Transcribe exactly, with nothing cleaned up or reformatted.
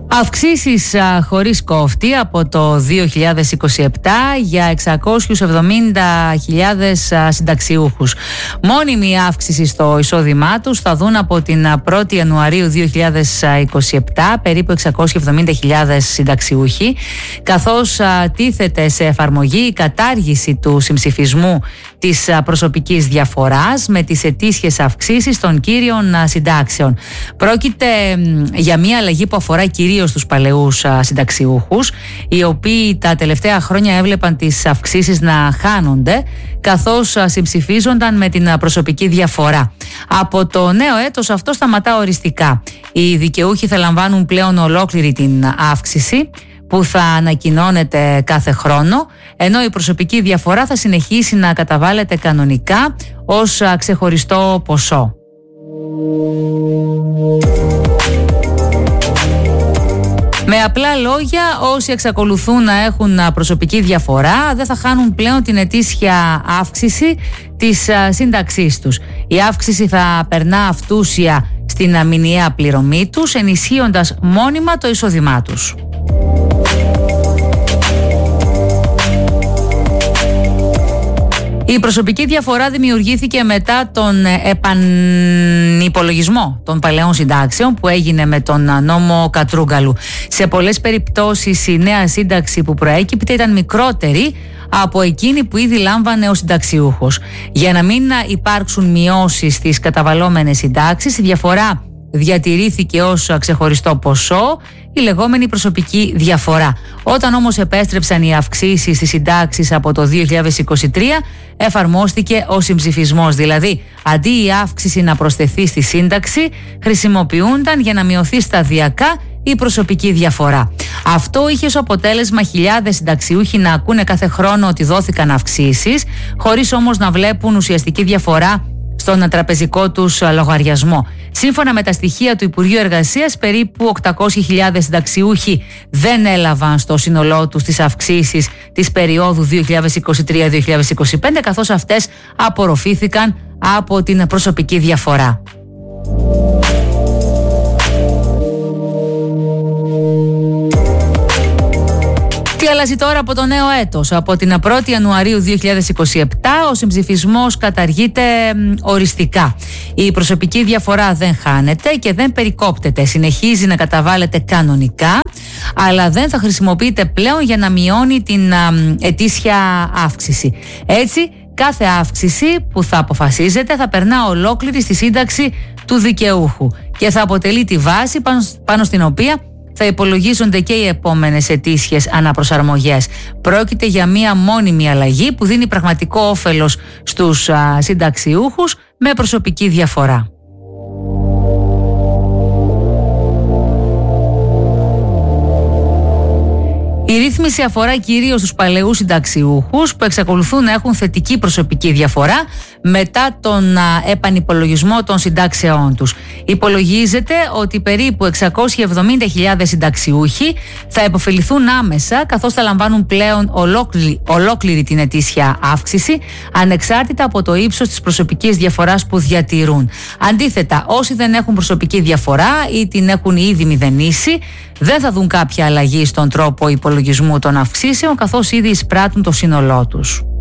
Αυξήσεις χωρίς κόφτη από το δύο χιλιάδες είκοσι επτά για εξακόσιους εβδομήντα χιλιάδες συνταξιούχους. Μόνιμη αύξηση στο εισόδημά τους θα δουν από την πρώτη Ιανουαρίου δύο χιλιάδες είκοσι επτά περίπου εξακόσιοι εβδομήντα χιλιάδες συνταξιούχοι, καθώς τίθεται σε εφαρμογή η κατάργηση του συμψηφισμού της προσωπικής διαφοράς με τις ετήσιες αυξήσεις των κύριων συντάξεων. Πρόκειται για μια αλλαγή που αφορά κυρίως τους παλαιούς συνταξιούχους, οι οποίοι τα τελευταία χρόνια έβλεπαν τις αυξήσεις να χάνονται, καθώς συμψηφίζονταν με την προσωπική διαφορά. Από το νέο έτος αυτό σταματά οριστικά. Οι δικαιούχοι θα λαμβάνουν πλέον ολόκληρη την αύξηση που θα ανακοινώνεται κάθε χρόνο, ενώ η προσωπική διαφορά θα συνεχίσει να καταβάλλεται κανονικά ως ξεχωριστό ποσό. Με απλά λόγια, όσοι εξακολουθούν να έχουν προσωπική διαφορά δεν θα χάνουν πλέον την ετήσια αύξηση της σύνταξής τους. Η αύξηση θα περνά αυτούσια στην μηνιαία πληρωμή τους, ενισχύοντας μόνιμα το εισόδημά τους. Η προσωπική διαφορά δημιουργήθηκε μετά τον επανυπολογισμό των παλαιών συντάξεων που έγινε με τον νόμο Κατρούγκαλου. Σε πολλές περιπτώσεις η νέα σύνταξη που προέκυπτε ήταν μικρότερη από εκείνη που ήδη λάμβανε ο συνταξιούχος. Για να μην υπάρξουν μειώσεις στις καταβαλλόμενες συντάξεις, η διαφορά διατηρήθηκε ως ξεχωριστό ποσό, η λεγόμενη προσωπική διαφορά. Όταν όμως επέστρεψαν οι αυξήσεις στις συντάξεις από το δύο χιλιάδες είκοσι τρία, εφαρμόστηκε ο συμψηφισμός, δηλαδή αντί η αύξηση να προσθεθεί στη σύνταξη, χρησιμοποιούνταν για να μειωθεί σταδιακά η προσωπική διαφορά. Αυτό είχε ως αποτέλεσμα χιλιάδες συνταξιούχοι να ακούνε κάθε χρόνο ότι δόθηκαν αυξήσεις, χωρίς όμως να βλέπουν ουσιαστική διαφορά στον τραπεζικό τους λογαριασμό. Σύμφωνα με τα στοιχεία του Υπουργείου Εργασίας, περίπου οκτακόσιες χιλιάδες συνταξιούχοι δεν έλαβαν στο σύνολό τους τις αυξήσεις της περίοδου δύο χιλιάδες είκοσι τρία δύο χιλιάδες είκοσι πέντε, καθώς αυτές απορροφήθηκαν από την προσωπική διαφορά. Τι αλλάζει τώρα από το νέο έτος? Από την πρώτη Ιανουαρίου δύο χιλιάδες είκοσι επτά ο συμψηφισμός καταργείται οριστικά. Η προσωπική διαφορά δεν χάνεται και δεν περικόπτεται. Συνεχίζει να καταβάλλεται κανονικά, αλλά δεν θα χρησιμοποιείται πλέον για να μειώνει την α, ετήσια αύξηση. Έτσι, κάθε αύξηση που θα αποφασίζεται θα περνά ολόκληρη στη σύνταξη του δικαιούχου και θα αποτελεί τη βάση πάνω, πάνω στην οποία θα υπολογίζονται και οι επόμενες ετήσιες αναπροσαρμογές. Πρόκειται για μία μόνιμη αλλαγή που δίνει πραγματικό όφελος στους α, συνταξιούχους με προσωπική διαφορά. Η ρύθμιση αφορά κυρίως τους παλαιούς συνταξιούχους που εξακολουθούν να έχουν θετική προσωπική διαφορά μετά τον επανυπολογισμό των συντάξεών τους. Υπολογίζεται ότι περίπου εξακόσιοι εβδομήντα χιλιάδες συνταξιούχοι θα υποφεληθούν άμεσα, καθώς θα λαμβάνουν πλέον ολόκληρη, ολόκληρη την ετήσια αύξηση, ανεξάρτητα από το ύψος της προσωπικής διαφοράς που διατηρούν. Αντίθετα, όσοι δεν έχουν προσωπική διαφορά ή την έχουν ήδη μηδενίσει, δεν θα δουν κάποια αλλαγή στον τρόπο υπολογισμού των αυξήσεων, καθώς ήδη εισπράττουν το σύνολό τους.